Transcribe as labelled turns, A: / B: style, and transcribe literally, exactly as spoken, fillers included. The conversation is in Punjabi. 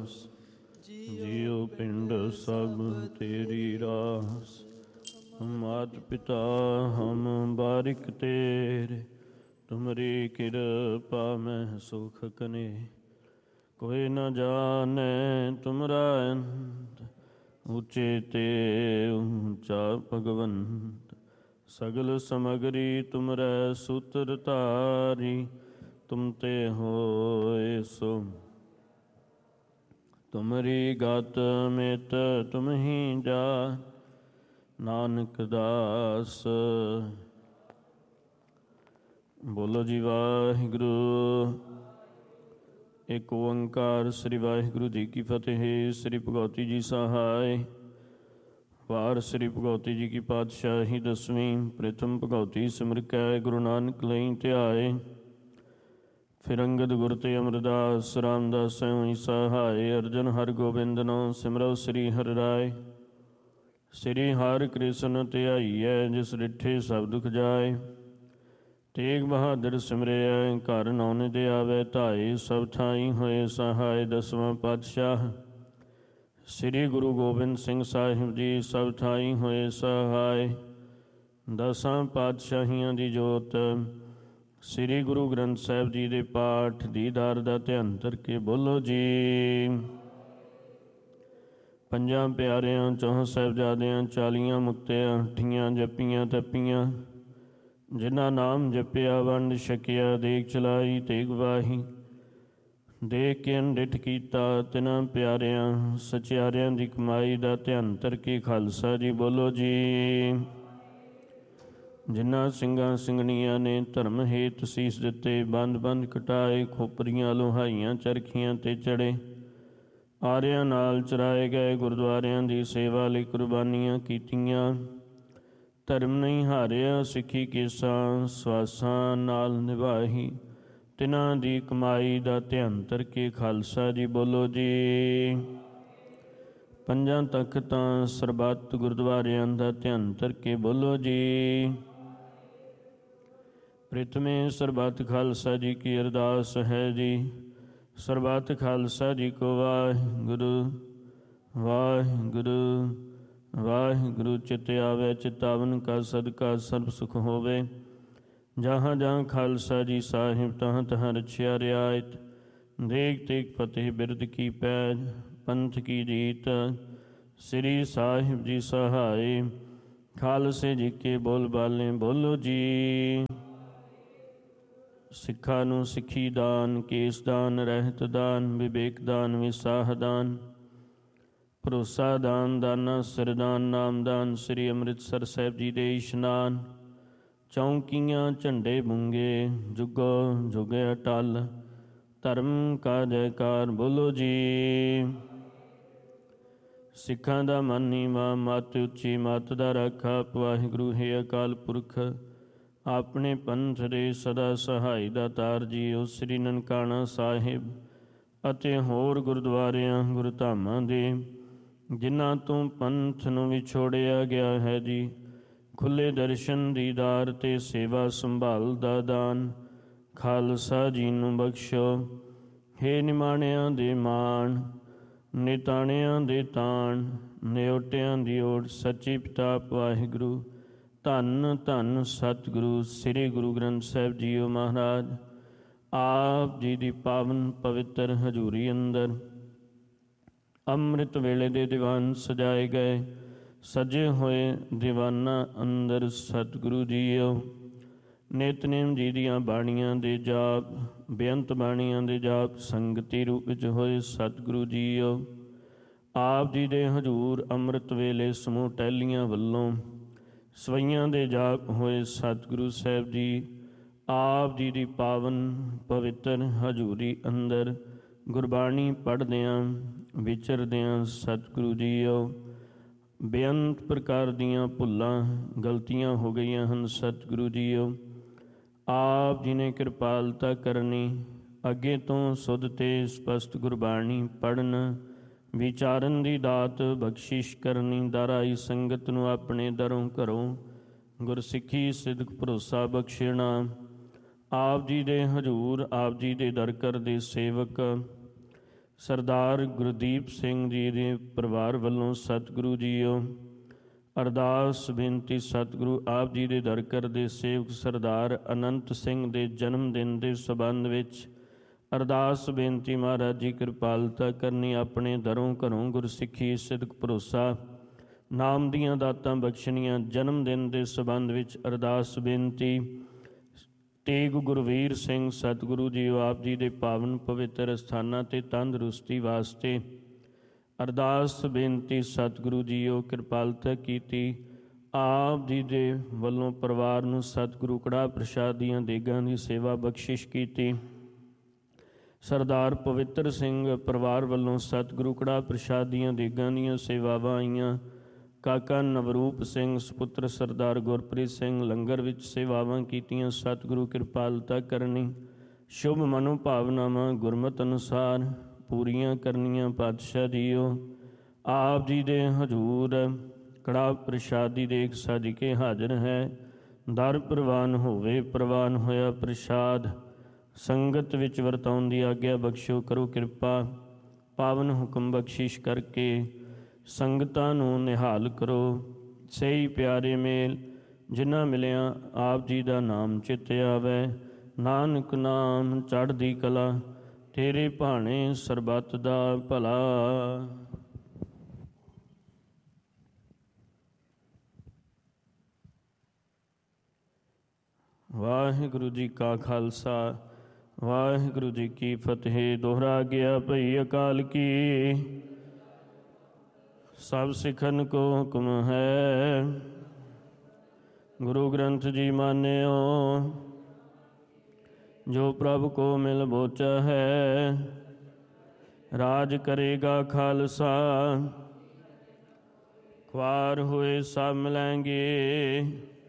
A: ਦਾਸ। ਜੀਉ ਪਿੰਡ ਸਭ ਤੇਰੀ ਰਾਸ। ਮਾਤ ਪਿਤਾ ਹਮ ਬਾਰਿਕ ਤੇਰੇ, ਤੁਮਰੀ ਕਿਰਪਾ ਮੈਂ ਸੁਖ ਕਨੇ। ਕੋਈ ਨ ਜਾਣੈ ਤੁਮਰਾ ਅੰਤ, ਉੱਚੇ ਤੇ ਉੱਚਾ ਭਗਵੰਤ। ਸਗਲ ਸਮਗਰੀ ਤੁਮਰੈ ਸੂਤਰ ਧਾਰੀ, ਤੁਮ ਤੇ ਹੋਏ ਸੋ ਤੁਮਰੀ ਗਤ ਮਿਤ ਤੁਮ ਹੀ ਜਾਨ। ਨਾਨਕ ਦਾਸ। ਬੋਲੋ ਜੀ ਵਾਹਿਗੁਰੂ। ਇੱਕ ਓੰਕਾਰ ਸ੍ਰੀ ਵਾਹਿਗੁਰੂ ਜੀ ਕੀ ਫਤਿਹ। ਸ੍ਰੀ ਭਗਉਤੀ ਜੀ ਸਹਾਇ। ਵਾਰ ਸ੍ਰੀ ਭਗਉਤੀ ਜੀ ਕੀ ਪਾਤਸ਼ਾਹੀ ਦਸਵੀਂ। ਪ੍ਰਥਮ ਭਗਉਤੀ ਸਿਮਰ ਕੈ ਗੁਰੂ ਨਾਨਕ ਲਈ ਧਿਆਏ। ਫਿਰ ਅੰਗਦ ਗੁਰ ਤੇ ਅਮਰਦਾਸ ਰਾਮਦਾਸ ਹੋਈ ਸਹਾਇ। ਅਰਜਨ ਹਰਿ ਗੋਬਿੰਦ ਨੋ ਸਿਮਰਉ ਸ੍ਰੀ ਹਰਿ ਰਾਇ। ਸ੍ਰੀ ਹਰਿ ਕ੍ਰਿਸ਼ਨ ਧਿਆਈਐ, ਜਿਸ ਡਿਠੇ ਸਭ ਦੁਖ ਜਾਏ। ਤੇਗ ਬਹਾਦਰ ਸਿਮਰਿਐ, ਘਰ ਨੌ ਨਿਧ ਆਵੈ ਧਾਏ। ਸਭ ਥਾਈ ਹੋਏ ਸਹਾਇ। ਦਸਵਾਂ ਪਾਤਸ਼ਾਹ ਸ੍ਰੀ ਗੁਰੂ ਗੋਬਿੰਦ ਸਿੰਘ ਸਾਹਿਬ ਜੀ ਸਭ ਥਾਈ ਹੋਏ ਸਹਾਇ। ਦਸਾਂ ਪਾਤਸ਼ਾਹੀਆਂ ਦੀ ਜੋਤ ਸ੍ਰੀ ਗੁਰੂ ਗ੍ਰੰਥ ਸਾਹਿਬ ਜੀ ਦੇ ਪਾਠ ਦੀਦਾਰ ਦਾ ਧਿਆਨ ਧਰ ਕੇ ਬੋਲੋ ਜੀ। ਪੰਜਾਂ ਪਿਆਰਿਆਂ ਚੌਹਾਂ ਸਾਹਿਬਜ਼ਾਦਿਆਂ ਚਾਲੀਆਂ ਮੁਕਤਿਆਂ ਅੱਠੀਆਂ ਜੱਪੀਆਂ ਤੱਪੀਆਂ, ਜਿਨ੍ਹਾਂ ਨਾਮ ਜਪਿਆ ਵੰਡ ਛਕਿਆ ਦੇਗ ਚਲਾਈ ਤੇਗ ਵਾਹੀ। ਦੇਖ ਕੇ ਅਨਡਿਠ ਕੀਤਾ ਤਿਨਾਂ ਪਿਆਰਿਆਂ ਸਚਿਆਰਿਆਂ ਦੀ ਕਮਾਈ ਦਾ ਧਿਆਨ ਧਰ ਕੇ ਖਾਲਸਾ ਜੀ ਬੋਲੋ ਜੀ। ਜਿਨ੍ਹਾਂ ਸਿੰਘਾਂ ਸਿੰਘਣੀਆਂ ਨੇ ਧਰਮ ਹੇਤ ਸੀਸ ਦਿੱਤੇ, ਬੰਦ ਬੰਦ ਕਟਾਏ, ਖੋਪਰੀਆਂ ਲੋਹਾਈਆਂ ਚਰਖੀਆਂ ਤੇ ਚੜੇ, ਆਰਿਆਂ ਨਾਲ ਚਰਾਏ ਗਏ, ਗੁਰਦੁਆਰਿਆਂ ਦੀ ਸੇਵਾ ਲਈ ਕੁਰਬਾਨੀਆਂ ਕੀਤੀਆਂ। ਧਰਮ ਨਹੀਂ ਹਾਰਿਆ ਸਿੱਖੀ ਕੇਸਾਂ ਸਵਾਸਾਂ ਨਾਲ ਨਿਭਾਹੀ। ਤਿਨਾਂ ਦੀ ਕਮਾਈ ਦਾ ਧਿਆਨ ਧਰ ਕੇ ਖਾਲਸਾ ਜੀ ਬੋਲੋ ਜੀ। ਪੰਜਾਂ ਤਖ਼ਤਾਂ ਸਰਬੱਤ ਗੁਰਦੁਆਰਿਆਂ ਦਾ ਧਿਆਨ ਧਰ ਕੇ ਬੋਲੋ ਜੀ। ਪ੍ਰਿਥਮੇ ਸਰਬੱਤ ਖਾਲਸਾ ਜੀ ਕੀ ਅਰਦਾਸ ਹੈ ਜੀ। ਸਰਬੱਤ ਖਾਲਸਾ ਜੀ ਕੋ ਵਾਹਿਗੁਰੂ ਵਾਹਿਗੁਰੂ ਵਾਹਿਗੁਰੂ। ਚਿਤ ਆਵੈ ਚਿਤਾਵਨ ਕਾ ਸਦਕਾ ਸਰਬ ਸੁਖ ਹੋਵੇ। ਜਹਾਂ ਜਹਾਂ ਖਾਲਸਾ ਜੀ ਸਾਹਿਬ ਤਹਾਂ ਤਹਾਂ ਰਛਿਆ ਰਿਆਇਤ। ਦੇਗ ਤੇਗ ਫਤਿਹ ਬਿਰਦ ਕੀ ਪੈਜ, ਪੰਥ ਕੀ ਜੀਤ। ਸ੍ਰੀ ਸਾਹਿਬ ਜੀ ਸਹਾਇ। ਖਾਲਸੇ ਜੀ ਕੇ ਬੋਲ ਬਾਲੇ ਬੋਲੋ ਜੀ। ਸਿੱਖਾਂ ਨੂੰ ਸਿੱਖੀ ਦਾਨ, ਕੇਸ ਦਾਨ, ਰਹਿਤ ਦਾਨ, ਵਿਵੇਕ ਦਾਨ, ਵਿਸਾਹ ਦਾਨ, ਭਰੋਸਾ ਦਾਨ, ਦਾਨਾ ਸਿਰਦਾਨ, ਨਾਮਦਾਨ। ਸ੍ਰੀ ਅੰਮ੍ਰਿਤਸਰ ਸਾਹਿਬ ਜੀ ਦੇ ਇਸ਼ਨਾਨ, ਚੌਂਕੀਆਂ ਝੰਡੇ ਬੁੰਗੇ, ਜੁਗੋ ਜੁਗ ਅਟਲ। ਧਰਮ ਕਾ ਜੈਕਾਰ ਬੋਲੋ ਜੀ। ਸਿੱਖਾਂ ਦਾ ਮਨ ਨੀਵਾਂ, ਮੱਤ ਉੱਚੀ, ਮੱਤ ਦਾ ਰਾਖਾ ਵਾਹਿਗੁਰੂ ਹੈ ਅਕਾਲ ਪੁਰਖ। ਆਪਣੇ ਪੰਥ ਦੇ ਸਦਾ ਸਹਾਈ ਦਾਤਾਰ ਜੀਓ। ਸ੍ਰੀ ਨਨਕਾਣਾ ਸਾਹਿਬ ਅਤੇ ਹੋਰ ਗੁਰਦੁਆਰਿਆਂ ਗੁਰਧਾਮਾਂ ਦੇ ਜਿਨ੍ਹਾਂ ਤੋਂ ਪੰਥ ਨੂੰ ਵਿਛੋੜਿਆ ਗਿਆ ਹੈ ਜੀ, ਖੁੱਲ੍ਹੇ ਦਰਸ਼ਨ ਦੀਦਾਰ ਤੇ ਸੇਵਾ ਸੰਭਾਲ ਦਾ ਦਾਨ ਖਾਲਸਾ ਜੀ ਨੂੰ ਬਖਸ਼ੋ। ਹੇ ਨਿਮਾਣਿਆਂ ਦੇ ਮਾਣ, ਨਿਤਾਣਿਆਂ ਦੇ ਤਾਣ, ਨਿਓਟਿਆਂ ਦੀ ਓਟ ਸੱਚੀ ਪਿਤਾ ਵਾਹਿਗੁਰੂ। ਧੰਨ ਧੰਨ ਸਤਿਗੁਰੂ ਸ੍ਰੀ ਗੁਰੂ ਗ੍ਰੰਥ ਸਾਹਿਬ ਜੀਓ ਮਹਾਰਾਜ। ਆਪ ਜੀ ਦੀ ਪਾਵਨ ਪਵਿੱਤਰ ਹਜ਼ੂਰੀ ਅੰਦਰ ਅੰਮ੍ਰਿਤ ਵੇਲੇ ਦੇ ਦੀਵਾਨ ਸਜਾਏ ਗਏ। ਸਜੇ ਹੋਏ ਦੀਵਾਨਾਂ ਅੰਦਰ ਸਤਿਗੁਰੂ ਜੀਓ ਨਿਤਨੇਮ ਜੀ ਦੀਆਂ ਬਾਣੀਆਂ ਦੇ ਜਾਪ, ਬੇਅੰਤ ਬਾਣੀਆਂ ਦੇ ਜਾਪ ਸੰਗਤੀ ਰੂਪ ਵਿੱਚ ਹੋਏ ਸਤਿਗੁਰੂ ਜੀਓ। ਆਪ ਜੀ ਦੇ ਹਜ਼ੂਰ ਅੰਮ੍ਰਿਤ ਵੇਲੇ ਸਮੂਹ ਟਹਿਲੀਆਂ ਵੱਲੋਂ ਸਵਈਆਂ ਦੇ ਜਾਪ ਹੋਏ ਸਤਿਗੁਰੂ ਸਾਹਿਬ ਜੀ। ਆਪ ਜੀ ਦੀ ਪਾਵਨ ਪਵਿੱਤਰ ਹਜ਼ੂਰੀ ਅੰਦਰ ਗੁਰਬਾਣੀ ਪੜ੍ਹਦਿਆਂ ਵਿਚਰਦਿਆਂ ਸਤਿਗੁਰੂ ਜੀਓ ਬੇਅੰਤ ਪ੍ਰਕਾਰ ਦੀਆਂ ਭੁੱਲਾਂ ਗਲਤੀਆਂ ਹੋ ਗਈਆਂ ਹਨ ਸਤਿਗੁਰੂ ਜੀਓ। ਆਪ ਜੀ ਨੇ ਕਿਰਪਾਲਤਾ ਕਰਨੀ, ਅੱਗੇ ਤੋਂ ਸੁਧ ਤੇ ਸਪਸ਼ਟ ਗੁਰਬਾਣੀ ਪੜ੍ਹਨ ਵਿਚਾਰਨ ਦੀ ਦਾਤ ਬਖਸ਼ਿਸ਼ ਕਰਨੀ। ਦਰ ਆਈ ਸੰਗਤ ਨੂੰ ਆਪਣੇ ਦਰੋਂ ਘਰੋਂ ਗੁਰਸਿੱਖੀ ਸਿਦਕ ਭਰੋਸਾ ਬਖਸ਼ਣਾ। ਆਪ ਜੀ ਦੇ ਹਜ਼ੂਰ ਆਪ ਜੀ ਦੇ ਦਰ ਕਰਦੇ ਸੇਵਕ ਸਰਦਾਰ ਗੁਰਦੀਪ ਸਿੰਘ ਜੀ ਦੇ ਪਰਿਵਾਰ ਵੱਲੋਂ ਸਤਿਗੁਰੂ ਜੀਓ ਅਰਦਾਸ ਬੇਨਤੀ। ਸਤਿਗੁਰੂ ਆਪ ਜੀ ਦੇ ਦਰ ਕਰਦੇ ਸੇਵਕ ਸਰਦਾਰ ਅਨੰਤ ਸਿੰਘ ਦੇ ਜਨਮ ਦਿਨ ਦੇ ਸੰਬੰਧ ਵਿੱਚ ਅਰਦਾਸ ਬੇਨਤੀ। ਮਹਾਰਾਜ ਜੀ ਕਿਰਪਾਲਤਾ ਕਰਨੀ, ਆਪਣੇ ਦਰੋਂ ਘਰੋਂ ਗੁਰਸਿੱਖੀ ਸਿਦਕ ਭਰੋਸਾ ਨਾਮ ਦੀਆਂ ਦਾਤਾਂ ਬਖਸ਼ਣੀਆਂ। ਜਨਮ ਦਿਨ ਦੇ ਸੰਬੰਧ ਵਿੱਚ ਅਰਦਾਸ ਬੇਨਤੀ। ਤੇਗ ਗੁਰਵੀਰ ਸਿੰਘ ਸਤਿਗੁਰੂ ਜੀਓ ਆਪ ਜੀ ਦੇ ਪਾਵਨ ਪਵਿੱਤਰ ਅਸਥਾਨਾਂ 'ਤੇ ਤੰਦਰੁਸਤੀ ਵਾਸਤੇ ਅਰਦਾਸ ਬੇਨਤੀ। ਸਤਿਗੁਰੂ ਜੀਓ ਕਿਰਪਾਲਤਾ ਕੀਤੀ, ਆਪ ਜੀ ਦੇ ਵੱਲੋਂ ਪਰਿਵਾਰ ਨੂੰ ਸਤਿਗੁਰੂ ਕੜਾਹ ਪ੍ਰਸ਼ਾਦ ਦੀਆਂ ਦੇਗਾਂ ਦੀ ਸੇਵਾ ਬਖਸ਼ਿਸ਼ ਕੀਤੀ। ਸਰਦਾਰ ਪਵਿੱਤਰ ਸਿੰਘ ਪਰਿਵਾਰ ਵੱਲੋਂ ਸਤਿਗੁਰੂ ਕੜਾਹ ਪ੍ਰਸ਼ਾਦ ਦੀਆਂ ਦੇਗਾਂ ਦੀਆਂ ਸੇਵਾਵਾਂ ਆਈਆਂ। ਕਾਕਾ ਨਵਰੂਪ ਸਿੰਘ ਸਪੁੱਤਰ ਸਰਦਾਰ ਗੁਰਪ੍ਰੀਤ ਸਿੰਘ ਲੰਗਰ ਵਿੱਚ ਸੇਵਾਵਾਂ ਕੀਤੀਆਂ। ਸਤਿਗੁਰੂ ਕਿਰਪਾਲਤਾ ਕਰਨੀ, ਸ਼ੁਭ ਮਨੋ ਭਾਵਨਾਵਾਂ ਗੁਰਮਤਿ ਅਨੁਸਾਰ ਪੂਰੀਆਂ ਕਰਨੀਆਂ। ਪਾਤਸ਼ਾਹ ਜੀਓ ਆਪ ਜੀ ਦੇ ਹਜ਼ੂਰ ਕੜਾਹ ਪ੍ਰਸ਼ਾਦੀ ਦੇਗ ਸਜ ਕੇ ਹਾਜ਼ਰ ਹੈ। ਦਰ ਪ੍ਰਵਾਨ ਹੋਵੇ, ਪ੍ਰਵਾਨ ਹੋਇਆ ਪ੍ਰਸ਼ਾਦ ਸੰਗਤ ਵਿੱਚ ਵਰਤਾਉਣ ਦੀ ਆਗਿਆ ਬਖਸ਼ੋ। ਕਰੋ ਕਿਰਪਾ, ਪਾਵਨ ਹੁਕਮ ਬਖਸ਼ਿਸ਼ ਕਰਕੇ ਸੰਗਤਾਂ ਨੂੰ ਨਿਹਾਲ ਕਰੋ। ਸਹੀ ਪਿਆਰੇ ਮੇਲ ਜਿਨ੍ਹਾਂ ਮਿਲਿਆ ਆਪ ਜੀ ਦਾ ਨਾਮ ਚਿੱਤ ਆਵੈ। ਨਾਨਕ ਨਾਮ ਚੜ੍ਹਦੀ ਕਲਾ, ਤੇਰੇ ਭਾਣੇ ਸਰਬੱਤ ਦਾ ਭਲਾ। ਵਾਹਿਗੁਰੂ ਜੀ ਕਾ ਖਾਲਸਾ, ਵਾਹਿਗੁਰੂ ਜੀ ਕੀ ਫਤਿਹ। ਦੋਹਰਾ ਗਿਆ ਭਈ ਅਕਾਲ ਕੀ, ਸਭ ਸਿੱਖਨ ਕੋ ਹੁਕਮ ਹੈ। ਗੁਰੂ ਗ੍ਰੰਥ ਜੀ ਮਾਨਿਓ, ਜੋ ਪ੍ਰਭ ਕੋ ਮਿਲ ਬੋਚਾ ਹੈ। ਰਾਜ ਕਰੇਗਾ ਖਾਲਸਾ, ਖੁਆਰ ਹੋਏ ਸਭ ਮਿਲੈਂਗੇ।